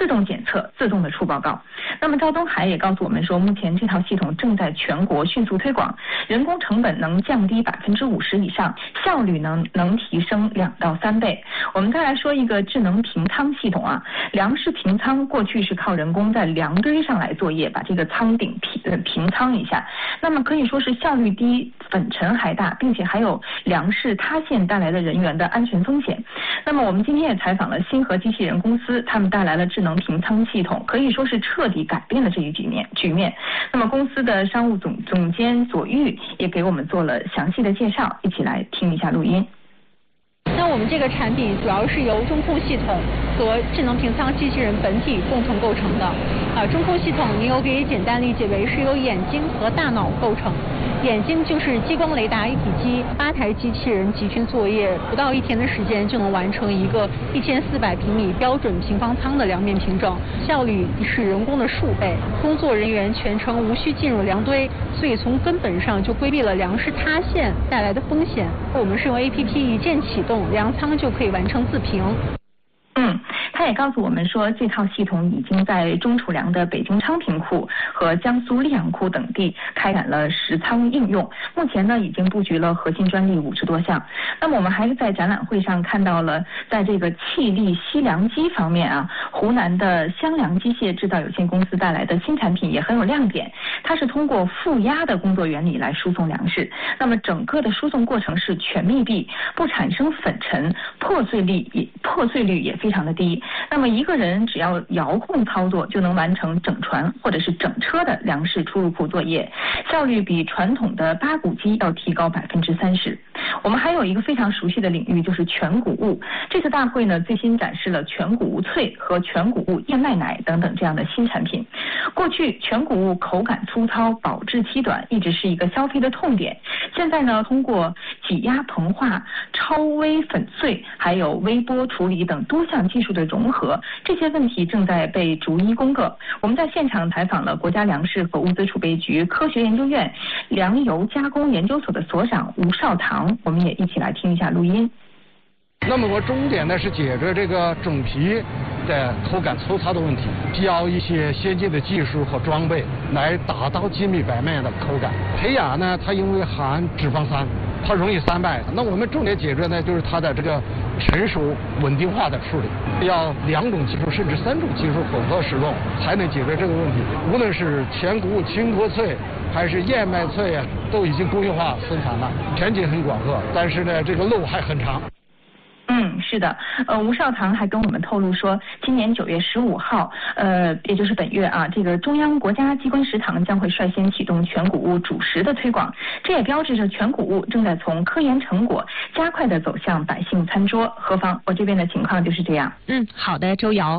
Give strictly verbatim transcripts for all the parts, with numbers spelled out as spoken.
自动检测、自动的出报告。那么赵东海也告诉我们说，目前这套系统正在全国迅速推广，人工成本能降低百分之五十以上，效率能能提升两到三倍。我们再来说一个智能平仓系统啊，粮食平仓过去是靠人工在粮堆上来作业，把这个仓顶平呃平仓一下，那么可以说是效率低、粉尘还大，并且还有粮食塌陷带来的人员的安全风险。那么我们今天也采访了星河机器人公司，他们带来了智能平仓系统，可以说是彻底改变了这一局面局面。那么公司的商务总总监左玉也给我们做了详细的介绍，一起来听一下录音。 那我们这个产品主要是由中控系统和智能平仓机器人本体共同构成的。啊，中控系统您又可以简单理解为是由眼睛和大脑构成。眼睛就是激光雷达一体机，八台机器人集群作业，不到一天的时间就能完成一个一千四百平米标准平方仓的两面平整，效率是人工的数倍。工作人员全程无需进入粮堆，所以从根本上就规避了粮食塌陷带来的风险。我们是用 A P P 一键启动，粮仓就可以完成自平。 嗯，他也告诉我们说，这套系统已经在中储粮的北京昌平库和江苏溧阳库等地开展了实仓应用，目前呢已经布局了核心专利五十多项。那么我们还是在展览会上看到了，在这个气力吸粮机方面啊，湖南的湘粮机械制造有限公司带来的新产品也很有亮点。它是通过负压的工作原理来输送粮食，那么整个的输送过程是全密闭，不产生粉尘，破碎率也破碎率也非常的低。那么一个人只要遥控操作，就能完成整船或者是整车的粮食出入库作业，效率比传统的八谷机要提高百分之三十。我们还有一个非常熟悉的领域，就是全谷物。这次大会呢，最新展示了全谷物脆和全谷物燕麦奶等等这样的新产品。过去全谷物口感粗糙，保质期短，一直是一个消费的痛点。现在呢，通过挤压膨化、超微粉碎，还有微波处理等多项技术的融合，这些问题正在被逐一攻克。我们在现场采访了国家粮食和物资储备局科学研究院粮油加工研究所的所长吴少堂，我们也一起来听一下录音。 那么我重点呢是解决这个种皮的口感粗糙的问题，教一些先进的技术和装备来达到精密白面的口感。胚芽呢，它因为含脂肪酸，它容易三败。那我们重点解决呢，就是它的这个成熟稳定化的处理，要两种技术甚至三种技术混合使用，才能解决这个问题。无论是全谷物青稞脆还是燕麦脆啊，都已经工业化生产了，前景很广阔，但是呢，这个路还很长。 嗯，是的，呃，吴少堂还跟我们透露说，今年九月十五号，呃，也就是本月啊，这个中央国家机关食堂将会率先启动全谷物主食的推广，这也标志着全谷物正在从科研成果加快的走向百姓餐桌。何方，我这边的情况就是这样。 嗯，好的，周瑶。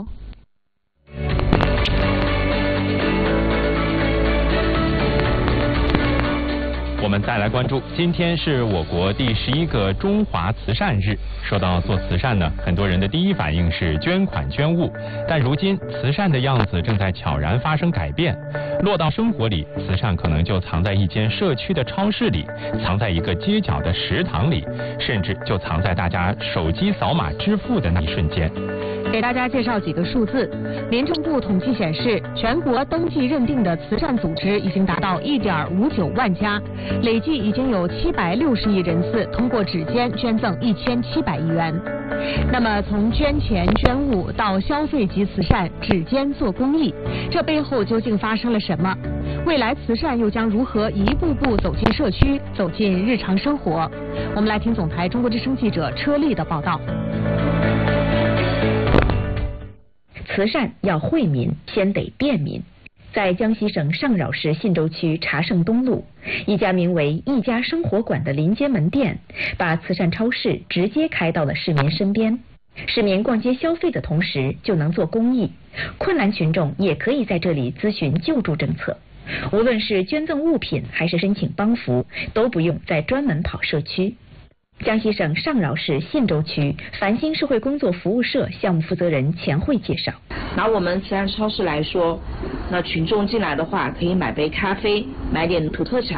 我们再来关注，今天是我国第十一个中华慈善日。说到做慈善呢，很多人的第一反应是捐款捐物，但如今慈善的样子正在悄然发生改变。落到生活里，慈善可能就藏在一间社区的超市里，藏在一个街角的食堂里，甚至就藏在大家手机扫码支付的那一瞬间。 给大家介绍几个数字。民政部统计显示，全国登记认定的慈善组织已经达到一点五九万家，累计已经有七百六十亿人次通过指尖捐赠一千七百亿元。那么从捐钱捐物到消费级慈善，指尖做公益，这背后究竟发生了什么？未来慈善又将如何一步步走进社区，走进日常生活？我们来听总台中国之声记者车丽的报道。 慈善要惠民，先得便民。在江西省上饶市信州区茶圣东路，一家名为一家生活馆的临街门店，把慈善超市直接开到了市民身边。市民逛街消费的同时，就能做公益，困难群众也可以在这里咨询救助政策。无论是捐赠物品还是申请帮扶，都不用再专门跑社区。江西省上饶市信州区繁星社会工作服务社项目负责人钱慧介绍， 拿我们慈善超市来说，那群众进来的话，可以买杯咖啡，买点土特产，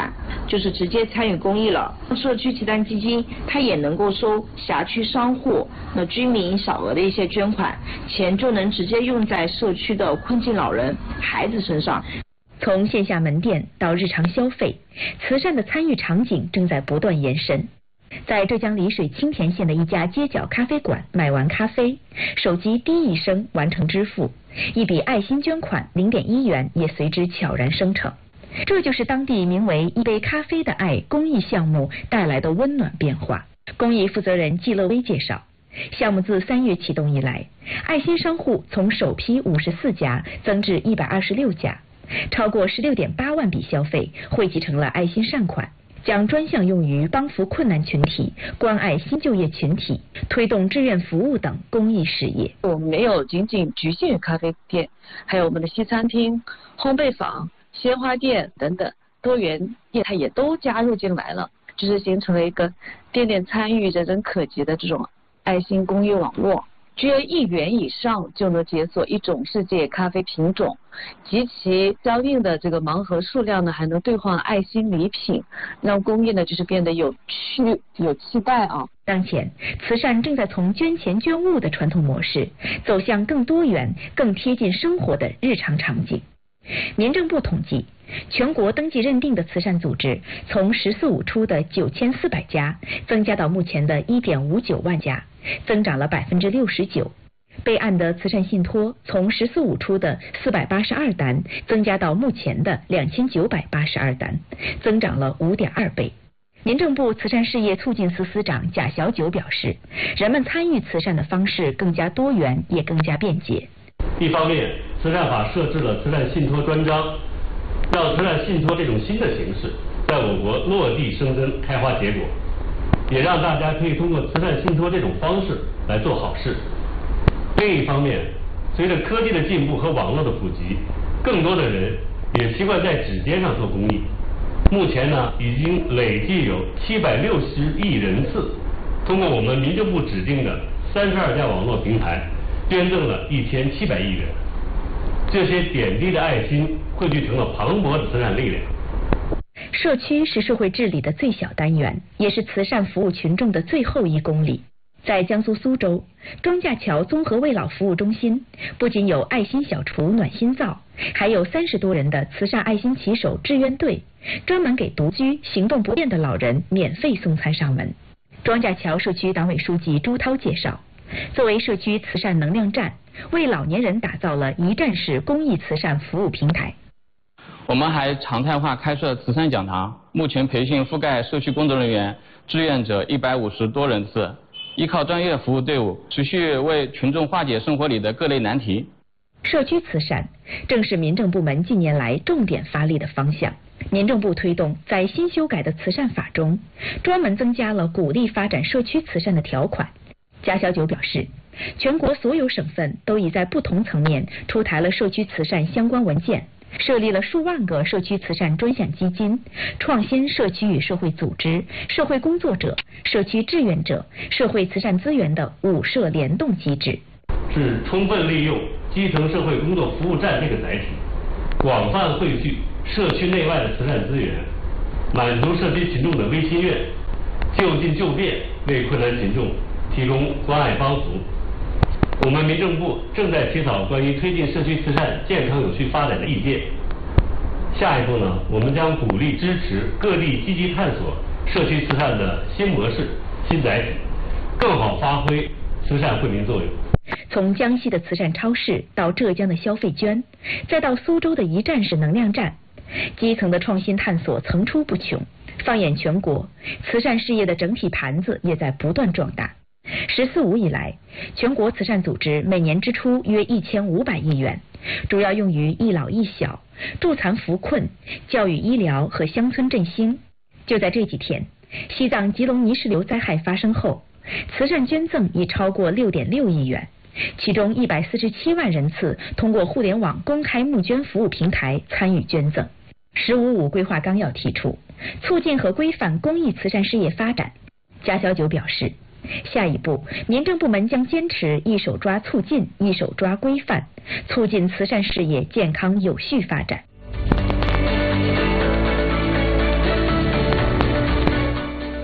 就是直接参与公益了。社区慈善基金它也能够收辖区商户、那居民小额的一些捐款，钱就能直接用在社区的困境老人、孩子身上。 从线下门店到日常消费，慈善的参与场景正在不断延伸。在浙江丽水青田县的一家街角咖啡馆买完咖啡，手机滴一声完成支付，一笔爱心捐款零点一元也随之悄然生成。这就是当地名为一杯咖啡的爱公益项目带来的温暖变化。公益负责人季乐威介绍，项目自三月启动以来，爱心商户从首批五十四家增至一百二十六家，超过十六点八万笔消费汇集成了爱心善款，将专项用于帮扶困难群体、关爱新就业群体、推动志愿服务等公益事业。 我们没有仅仅局限于咖啡店，还有我们的西餐厅、烘焙坊、鲜花店等等多元业态也都加入进来了，就是形成了一个店店参与、人人可及的这种爱心公益网络。捐一元以上就能解锁一种世界咖啡品种，及其相应的这个盲盒数量呢，还能兑换爱心礼品，让公益呢就是变得有趣、有期待啊。 当前，慈善正在从捐钱捐物的传统模式，走向更多元、更贴近生活的日常场景。民政部统计，全国登记认定的慈善组织从“十四五”初的九千四百家，增加到目前的一点五九万家，增长了百分之六十九。备案的慈善信托从“十四五”初的四百八十二单，增加到目前的两千九百八十二单，增长了五点二倍。民政部慈善事业促进司司长贾小九表示，人们参与慈善的方式更加多元，也更加便捷。 一方面，慈善法设置了慈善信托专章，让慈善信托这种新的形式在我国落地生根、开花结果，也让大家可以通过慈善信托这种方式来做好事。另一方面，随着科技的进步和网络的普及，更多的人也习惯在指尖上做公益。目前呢，已经累计有七百六十亿人次通过我们民政部指定的三十二家网络平台捐赠了一千七百亿元。这些点滴的爱心汇聚成了磅礴的慈善力量。 社区是社会治理的最小单元，也是慈善服务群众的最后一公里。在江苏苏州庄稼桥综合慰老服务中心，不仅有爱心小厨暖心灶，还有三十多人的慈善爱心骑手志愿队，专门给独居行动不便的老人免费送餐上门。庄稼桥社区党委书记朱涛介绍，作为社区慈善能量站，为老年人打造了一站式公益慈善服务平台。 我们还常态化开设慈善讲堂，目前培训覆盖社区工作人员、志愿者一百五十多人次，依靠专业服务队伍，持续为群众化解生活里的各类难题。 社区慈善正是民政部门近年来重点发力的方向。民政部推动在新修改的慈善法中，专门增加了鼓励发展社区慈善的条款。贾小九表示，全国所有省份都已在不同层面出台了社区慈善相关文件，设立了数万个社区慈善专项基金，创新社区与社会组织、社会工作者、社区志愿者、社会慈善资源的五社联动机制， 是充分利用基层社会工作服务站这个载体，广泛汇聚社区内外的慈善资源，满足社区群众的微心愿，就近就便为困难群众提供关爱帮扶。我们民政部正在起草关于推进社区慈善健康有序发展的意见。下一步呢，我们将鼓励支持各地积极探索社区慈善的新模式、新载体，更好发挥慈善惠民作用。 从江西的慈善超市到浙江的消费捐，再到苏州的一站式能量站，基层的创新探索层出不穷。放眼全国，慈善事业的整体盘子也在不断壮大。十四五以来，全国慈善组织每年支出约一千五百亿元，主要用于一老一小、助残扶困、教育医疗和乡村振兴。就在这几天，西藏吉隆泥石流灾害发生后，慈善捐赠已超过六点六亿元，其中一百四十七万人次通过互联网公开募捐服务平台参与捐赠。十五五规划纲要提出，促进和规范公益慈善事业发展。贾小九表示，下一步，民政部门将坚持一手抓促进，一手抓规范，促进慈善事业健康有序发展。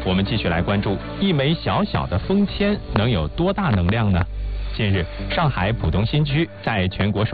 我们继续来关注一枚小小的封签能有多大能量呢？近日，上海浦东新区在全国首